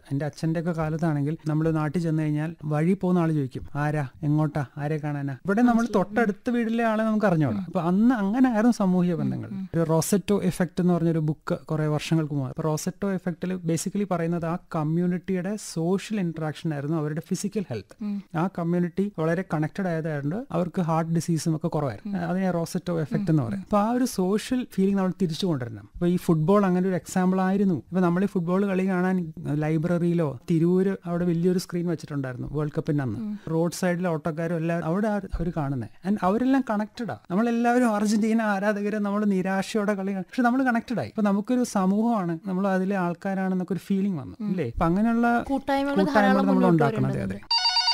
എൻ്റെ അച്ഛൻ്റെ ഒക്കെ കാലത്താണെങ്കിൽ നമ്മൾ നാട്ടിൽ ചെന്ന് കഴിഞ്ഞാൽ വഴി പോകുന്ന ആൾ ചോദിക്കും, ആരാ, എങ്ങോട്ടാ, ആരെ കാണാനാ. ഇവിടെ നമ്മൾ തൊട്ടടുത്ത വീട്ടിലെ ആളെ നമുക്ക് അറിഞ്ഞോളാം. അപ്പൊ അന്ന് അങ്ങനെ ആയിരുന്നു സാമൂഹിക ബന്ധങ്ങൾ. ഒരു റോസറ്റോ എഫക്ട് എന്ന് പറഞ്ഞൊരു ബുക്ക് കുറെ വർഷങ്ങൾക്ക് മുമ്പ്. അപ്പൊ റോസറ്റോ എഫക്റ്റിൽ ബേസിക്കലി പറയുന്നത് ആ കമ്മ്യൂണിറ്റിയുടെ സോഷ്യൽ ഇന്ററാക്ഷൻ ആയിരുന്നു അവരുടെ ഫിസിക്കൽ ഹെൽത്ത്. ആ കമ്മ്യൂണിറ്റി വളരെ കണക്റ്റഡ് ആയതുകൊണ്ട് അവർക്ക് ഹാർട്ട് ഡിസീസും ഒക്കെ കുറവായിരുന്നു. അതിനെ റോസറ്റോ എഫക്ട് എന്ന് പറയും. അപ്പൊ ആ ഒരു സോഷ്യൽ ഫീലിംഗ് നമ്മൾ തിരിച്ചു കൊണ്ടുവരണം. അപ്പൊ ഈ ഫുട്ബോൾ അങ്ങനെ ഒരു എക്സാമ്പിൾ ആയിരുന്നു. ഇപ്പൊ നമ്മൾ ഈ ഫുട്ബോൾ കളി കാണാൻ ലൈബ്രറിയിലോ തിരൂര് അവിടെ വലിയൊരു സ്ക്രീൻ വെച്ചിട്ടുണ്ടായിരുന്നു വേൾഡ് കപ്പിന്റെ അന്ന്. റോഡ് സൈഡിലെ ഓട്ടോക്കാരും എല്ലാവരും അവിടെ അവർ കാണുന്നത്. ആൻഡ് അവരെല്ലാം കണക്റ്റഡാ. നമ്മളെല്ലാവരും അർജന്റീന ആരാധകര്, നമ്മൾ നിരാശയോടെ കളി, പക്ഷെ നമ്മൾ കണക്റ്റഡ് ആയി. ഇപ്പൊ നമുക്കൊരു സമൂഹമാണ്, നമ്മൾ അതിലെ ആൾക്കാരാണെന്നൊക്കെ ഒരു ഫീലിംഗ് വന്നു അല്ലേ. അപ്പൊ അങ്ങനെയുള്ള കൂട്ടായ്മകൾ നമ്മൾ ഉണ്ടാക്കണം. അതെ അതെ.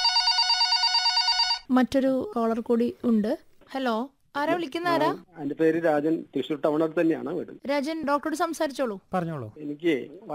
മറ്റൊരു കോളർ കൂടി ഉണ്ട്. ഹലോ, ആരാ വിളിക്കുന്ന? ആരാ? എന്റെ പേര് രാജൻ, തൃശ്ശൂർ ടൗണടുത്ത് തന്നെയാണ് വീട്. രാജൻ, ഡോക്ടറോട് സംസാരിച്ചോളൂ. പറഞ്ഞോളൂ. എനിക്ക്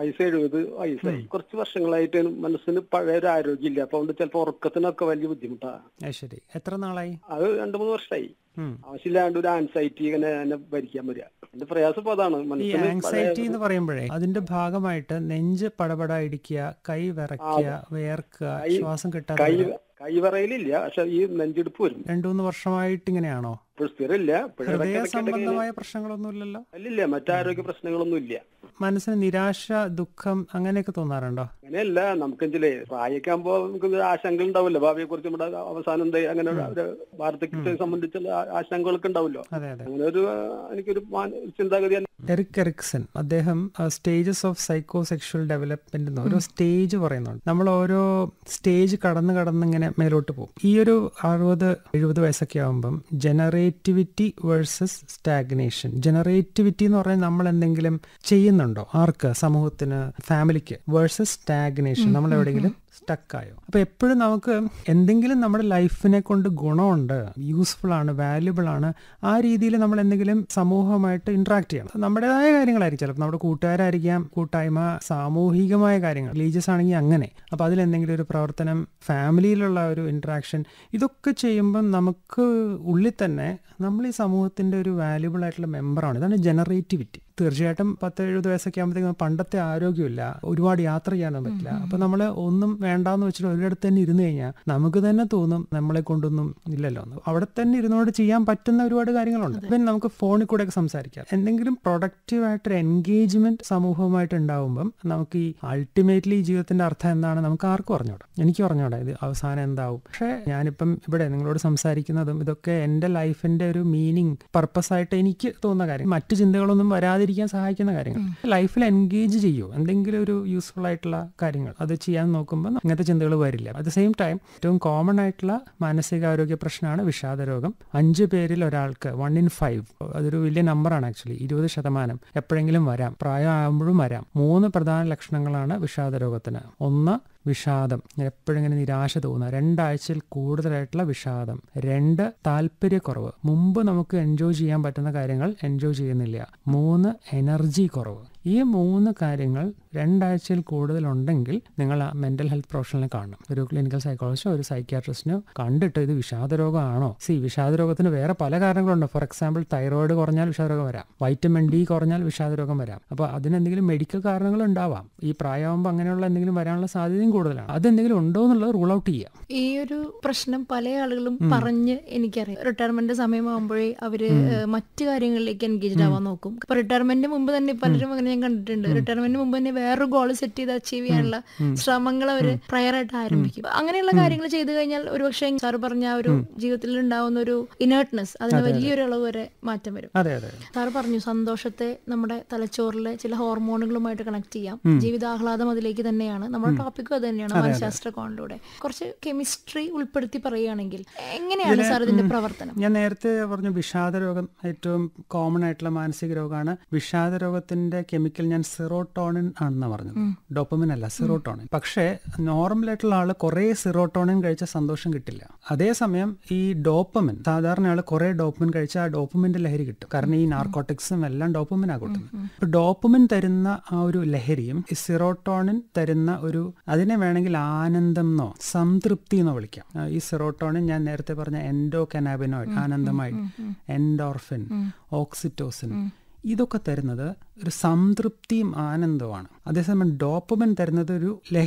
70 വയസ്സായി. കുറച്ച് വർഷങ്ങളായിട്ട് മനസ്സിന് പഴയ ഒരു ആരോഗ്യമില്ല. അപ്പൊ അതുകൊണ്ട് ചിലപ്പോ ഉറക്കത്തിനൊക്കെ വലിയ ബുദ്ധിമുട്ടാണ്. ശരി, എത്ര നാളായി? അത് 2-3 വർഷമായി. ആവശ്യമില്ലാണ്ട് ഒരു ആൻസൈറ്റി ഇങ്ങനെ എന്നെ ഭരിക്കാൻ വരിക. എന്റെ പ്രയാസം ഇപ്പൊ അതാണ്. ഈ ആൻസൈറ്റി എന്ന് പറയുമ്പോഴേ അതിന്റെ ഭാഗമായിട്ട് നെഞ്ച് പടപട ഇടിക്കുക, കൈ വിറയ്ക്കുക, വേർക്കുക, ശ്വാസം കിട്ടാതെ. കൈവറയിലില്ല, പക്ഷെ ഈ നെഞ്ചെടുപ്പ് വരും. 2-3 വർഷമായിട്ട് ഇങ്ങനെയാണോ? സ്ഥിരമില്ല. ഹൃദയ സംബന്ധമായ പ്രശ്നങ്ങളൊന്നുമില്ലല്ലോ? അല്ലില്ല, മറ്റാരോഗ്യ പ്രശ്നങ്ങളൊന്നും ഇല്ല. മനസ്സിന് നിരാശ, ദുഃഖം അങ്ങനെയൊക്കെ തോന്നാറുണ്ടോ? അങ്ങനെയല്ല, നമുക്കെങ്കിലേ പ്രായമൊക്കെ ആകുമ്പോ നമുക്ക് ആശങ്കകൾ ഉണ്ടാവില്ല. ഭാവിയെ കുറിച്ച് നമ്മുടെ അവസാനം എന്താ, അങ്ങനെ വാർദ്ധക്യത്തെ സംബന്ധിച്ചുള്ള ആശങ്കകളൊക്കെ ഉണ്ടാവില്ലോ. അങ്ങനെ ഒരു എനിക്കൊരു ചിന്താഗതി. എറിക് എറിക്സൺ അദ്ദേഹം stages of psycho sexual development ഓരോ സ്റ്റേജ് പറയുന്നുണ്ട്. നമ്മൾ ഓരോ സ്റ്റേജ് കടന്ന് ഇങ്ങനെ മേലോട്ട് പോകും. ഈ ഒരു 60-70 വയസ്സൊക്കെ ആകുമ്പം ജനറേറ്റിവിറ്റി വേഴ്സസ് സ്റ്റാഗ്നേഷൻ. ജനറേറ്റിവിറ്റി എന്ന് പറഞ്ഞാൽ നമ്മൾ എന്തെങ്കിലും ചെയ്യുന്നുണ്ടോ, ആർക്ക്, സമൂഹത്തിന്, ഫാമിലിക്ക്, വേഴ്സസ് സ്റ്റാഗ്നേഷൻ, നമ്മൾ എവിടെയെങ്കിലും സ്റ്റക്കായോ. അപ്പൊ എപ്പോഴും നമുക്ക് എന്തെങ്കിലും നമ്മുടെ ലൈഫിനെ കൊണ്ട് ഗുണമുണ്ട്, യൂസ്ഫുൾ ആണ്, വാല്യുബിൾ ആണ്, ആ രീതിയിൽ നമ്മൾ എന്തെങ്കിലും സമൂഹമായിട്ട് ഇന്ററാക്ട് ചെയ്യണം. നമ്മുടേതായ കാര്യങ്ങളായിരിക്കും, ചിലപ്പോൾ നമ്മുടെ കൂട്ടുകാരായിരിക്കാം, കൂട്ടായ്മ, സാമൂഹികമായ കാര്യങ്ങൾ, റിലീജിയസ് ആണെങ്കിൽ അങ്ങനെ. അപ്പൊ അതിലെന്തെങ്കിലും ഒരു പ്രവർത്തനം, ഫാമിലിയിലുള്ള ഒരു ഇന്ററാക്ഷൻ, ഇതൊക്കെ ചെയ്യുമ്പം നമുക്ക് ഉള്ളിൽ തന്നെ നമ്മൾ ഈ സമൂഹത്തിന്റെ ഒരു വാല്യുബിൾ ആയിട്ടുള്ള മെമ്പറാണ്. ഇതാണ് ജനറേറ്റിവിറ്റി. തീർച്ചയായിട്ടും 10-70 വയസ്സൊക്കെ ആകുമ്പോഴത്തേക്കും പണ്ടത്തെ ആരോഗ്യമില്ല, ഒരുപാട് യാത്ര ചെയ്യാനൊന്നും പറ്റില്ല. അപ്പൊ നമ്മൾ ഒന്നും വേണ്ടാന്ന് വെച്ചിട്ട് ഒരിടത്ത് തന്നെ ഇരുന്ന് കഴിഞ്ഞാൽ നമുക്ക് തന്നെ തോന്നും നമ്മളെ കൊണ്ടൊന്നും ഇല്ലല്ലോ എന്ന്. അവിടെ തന്നെ ഇരുന്നോട് ചെയ്യാൻ പറ്റുന്ന ഒരുപാട് കാര്യങ്ങളുണ്ട്. പിന്നെ നമുക്ക് ഫോണിൽ കൂടെ ഒക്കെ സംസാരിക്കാം. എന്തെങ്കിലും പ്രൊഡക്റ്റീവായിട്ടൊരു എൻഗേജ്മെന്റ് സമൂഹവുമായിട്ട് ഉണ്ടാവുമ്പം നമുക്ക് ഈ അൾട്ടിമേറ്റ്ലി ജീവിതത്തിന്റെ അർത്ഥം എന്താണ് നമുക്ക് ആർക്കും പറഞ്ഞോടാം. എനിക്ക് പറഞ്ഞോടാം ഇത് അവസാനം എന്താവും. പക്ഷെ ഞാനിപ്പം ഇവിടെ നിങ്ങളോട് സംസാരിക്കുന്നതും ഇതൊക്കെ എൻ്റെ ലൈഫിന്റെ ഒരു മീനിങ്, പർപ്പസ് ആയിട്ട് എനിക്ക് തോന്നുന്ന കാര്യം, മറ്റു ചിന്തകളൊന്നും വരാതിരിക്കാൻ സഹായിക്കുന്ന കാര്യങ്ങൾ. ലൈഫിൽ എൻഗേജ് ചെയ്യൂ, എന്തെങ്കിലും ഒരു യൂസ്ഫുൾ ആയിട്ടുള്ള കാര്യങ്ങൾ അത് ചെയ്യാൻ നോക്കുമ്പോൾ ഇങ്ങനത്തെ ചിന്തകൾ വരില്ല. അറ്റ് ദ സെയിം ടൈം ഏറ്റവും കോമൺ ആയിട്ടുള്ള മാനസികാരോഗ്യ പ്രശ്നമാണ് വിഷാദരോഗം. 5 പേരിൽ ഒരാൾക്ക്, 1 in 5, അതൊരു വലിയ നമ്പറാണ് ആക്ച്വലി. 20% എപ്പോഴെങ്കിലും വരാം, പ്രായമാകുമ്പോഴും വരാം. 3 പ്രധാന ലക്ഷണങ്ങളാണ് വിഷാദരോഗത്തിന്. 1, വിഷാദം, എപ്പോഴിങ്ങനെ നിരാശ തോന്നുക. 2 ആഴ്ചയിൽ കൂടുതലായിട്ടുള്ള വിഷാദം. 2, താല്പര്യക്കുറവ്, മുമ്പ് നമുക്ക് എൻജോയ് ചെയ്യാൻ പറ്റുന്ന കാര്യങ്ങൾ എൻജോയ് ചെയ്യുന്നില്ല. 3, എനർജി കുറവ്. ഈ 3 കാര്യങ്ങൾ 2 ആഴ്ചയിൽ കൂടുതലുണ്ടെങ്കിൽ നിങ്ങൾ മെന്റൽ ഹെൽത്ത് പ്രൊഫഷണലിനെ കാണണം. ഒരു ക്ലിനിക്കൽ സൈക്കോളജിസ്റ്റോ ഒരു സൈക്യാട്രിസ്റ്റിനോ കണ്ടിട്ട് ഇത് വിഷാദരോഗമാണോ. വിഷാദരോഗത്തിന് വേറെ പല കാരണങ്ങളുണ്ട്. ഫോർ എക്സാമ്പിൾ, തൈറോയിഡ് കുറഞ്ഞാൽ വിഷാദരോഗം വരാം, വൈറ്റമിൻ ഡി കുറഞ്ഞാൽ വിഷാദരോഗം വരാം. അപ്പോൾ അതിനെന്തെങ്കിലും മെഡിക്കൽ കാരണങ്ങൾ ഉണ്ടാവാം. ഈ പ്രായമാകുമ്പോൾ അങ്ങനെയുള്ള എന്തെങ്കിലും വരാനുള്ള സാധ്യതയും കൂടുതലാണ്. അതെന്തെങ്കിലും ഉണ്ടോ എന്നുള്ളത് റൂൾ ഔട്ട് ചെയ്യാം. ഈ ഒരു പ്രശ്നം പല ആളുകളും പറഞ്ഞ് എനിക്കറിയാം. റിട്ടയർമെന്റ് സമയമാകുമ്പോഴേ അവര് മറ്റു കാര്യങ്ങളിലേക്ക് എൻഗേജ്ഡ് ആവാൻ നോക്കും. ഇപ്പൊ റിട്ടയർമെന്റ് മുമ്പ് തന്നെ പലരും അങ്ങനെ ഞാൻ കണ്ടിട്ടുണ്ട്. റിട്ടയർമെന്റ് മുമ്പ് തന്നെ വേറൊരു ഗോൾ സെറ്റ് ചെയ്ത് അച്ചീവ് ചെയ്യാനുള്ള ശ്രമങ്ങൾ അവര് പ്രയറായിട്ട് ആരംഭിക്കും. അങ്ങനെയുള്ള കാര്യങ്ങൾ ചെയ്തു കഴിഞ്ഞാൽ ഒരുപക്ഷെ സാറ് പറഞ്ഞ ഒരു ജീവിതത്തിൽ ഉണ്ടാവുന്ന ഒരു ഇനേർട്ട്നെസ്, അതിന് വലിയൊരു അളവ് വരെ മാറ്റം വരും. സാറ് പറഞ്ഞു സന്തോഷത്തെ നമ്മുടെ തലച്ചോറിലെ ചില ഹോർമോണുകളുമായിട്ട് കണക്ട് ചെയ്യാം. ജീവിതാഹ്ലാദം അതിലേക്ക് തന്നെയാണ്. നമ്മുടെ ടോപ്പിക്കും അത് തന്നെയാണ്, മനഃശാസ്ത്ര കോണിലൂടെ. കുറച്ച് കെമിസ്ട്രി ഉൾപ്പെടുത്തി പറയുകയാണെങ്കിൽ എങ്ങനെയാണ് സാർ ഇതിന്റെ പ്രവർത്തനം? ഞാൻ നേരത്തെ പറഞ്ഞു വിഷാദരോഗം ഏറ്റവും കോമൺ ആയിട്ടുള്ള മാനസിക രോഗമാണ്. വിഷാദരോഗത്തിന്റെ കെമിക്കൽ ഞാൻ സെറോട്ടോണിൻ ആണെന്ന് പറഞ്ഞത്, ഡോപ്പമിൻ അല്ല, സെറോട്ടോണിൻ. പക്ഷേ നോർമലായിട്ടുള്ള ആള് കുറെ സെറോട്ടോണിൻ കഴിച്ച സന്തോഷം കിട്ടില്ല. അതേസമയം ഈ ഡോപ്പമിൻ, സാധാരണ ആള് കുറെ ഡോപ്പമിൻ കഴിച്ചാൽ ആ ഡോപ്പമിന്റെ ലഹരി കിട്ടും. കാരണം ഈ നാർക്കോട്ടിക്സും എല്ലാം ഡോപ്പമിനാ കൂട്ടുന്നത്. ഇപ്പൊ ഡോപ്പമിൻ തരുന്ന ആ ഒരു ലഹരിയും ഈ സെറോട്ടോണിൻ തരുന്ന ഒരു, അതിനെ വേണമെങ്കിൽ ആനന്ദം എന്നോ സംതൃപ്തി എന്നോ വിളിക്കാം. ഈ സെറോട്ടോണിൻ ഞാൻ നേരത്തെ പറഞ്ഞ എൻഡോ കനാബിനോയിഡ്, ആനന്ദമൈഡ്, എൻഡോർഫിൻ, ഓക്സിറ്റോസിൻ, ഇതൊക്കെ തരുന്നത് ഒരു സംതൃപ്തിയും ആനന്ദവുമാണ്. അതേസമയം ഡോപ്പമിൻ തരുന്നത് ഒരു